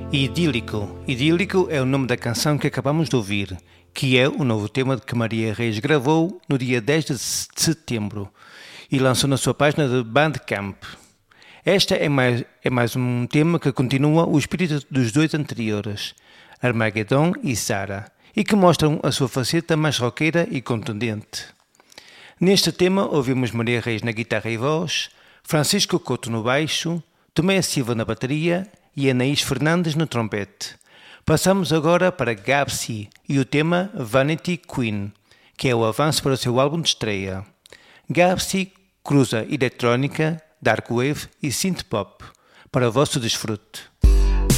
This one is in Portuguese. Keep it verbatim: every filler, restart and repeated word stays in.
Idílico. Idílico é o nome da canção que acabamos de ouvir, que é o novo tema que Maria Reis gravou no dia dez de setembro e lançou na sua página de Bandcamp. Esta é mais, é mais um tema que continua o espírito dos dois anteriores, Armageddon e Sara, e que mostram a sua faceta mais roqueira e contundente. Neste tema ouvimos Maria Reis na guitarra e voz, Francisco Couto no baixo, Tomé Silva na bateria e Anaís Fernandes no trompete. Passamos agora para Gapsi e o tema Vanity Queen, que é o avanço para o seu álbum de estreia. Gapsi cruza eletrónica, dark wave e synth pop para o vosso desfrute.